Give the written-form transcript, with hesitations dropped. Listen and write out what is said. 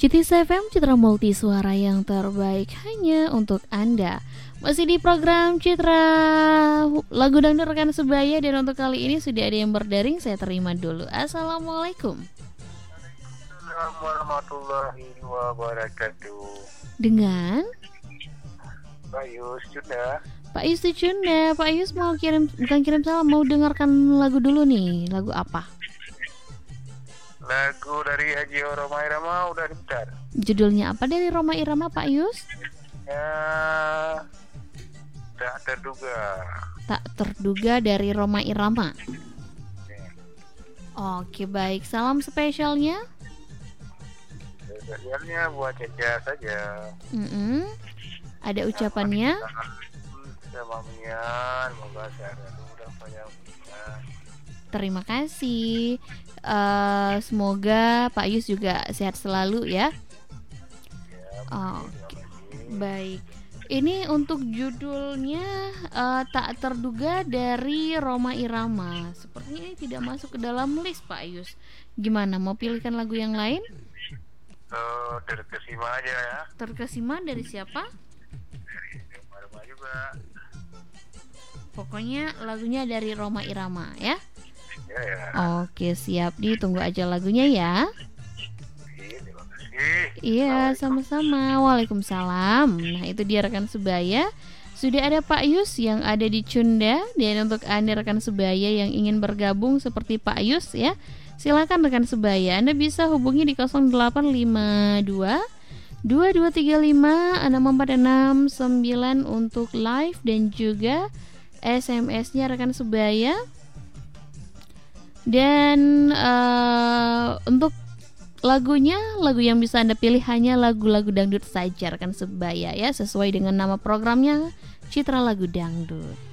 Citis FM, Citra Multi Suara yang terbaik hanya untuk Anda. Masih di program Citra Lagu Dangdut Rekan Sebaya. Dan untuk kali ini sudah ada yang berdaring. Saya terima dulu. Assalamualaikum. Assalamualaikum warahmatullahi wabarakatuh. Dengan Pak Yus Cunda. Pak Yus Cunda. Pak Yus mau bukan kirim salam, mau dengarkan lagu dulu nih. Lagu apa? Lagu dari Haji Roma Irama udah diputar. Judulnya apa dari Roma Irama, Pak Yus? Ya, tak terduga. Tak terduga dari Roma Irama. Oke, baik. Salam spesialnya? Spesialnya buat Caca saja. Ada ucapannya? Sama Mian, semoga sehat mudah panjang. Terima kasih. Semoga Pak Yus juga sehat selalu ya. Oke. Baik. Ini untuk judulnya Tak Terduga dari Roma Irama. Sepertinya ini tidak masuk ke dalam list, Pak Yus. Gimana, mau pilihkan lagu yang lain? Terkesima aja ya. Terkesima dari siapa? Dari Roma juga. Pokoknya lagunya dari Roma Irama ya. Ya. Oke, siap. Ditunggu aja lagunya ya. Terima kasih. Iya, sama-sama. Waalaikumsalam. Nah, itu dia rekan sebaya. Sudah ada Pak Yus yang ada di Cunda. Dan untuk Anda rekan sebaya yang ingin bergabung seperti Pak Yus ya, silakan rekan sebaya. Anda bisa hubungi di 0852 2235 6469 untuk live dan juga SMS-nya rekan sebaya. Dan untuk lagunya, lagu yang bisa Anda pilih hanya lagu-lagu dangdut saja rekan sebaya ya, sesuai dengan nama programnya Citra Lagu Dangdut.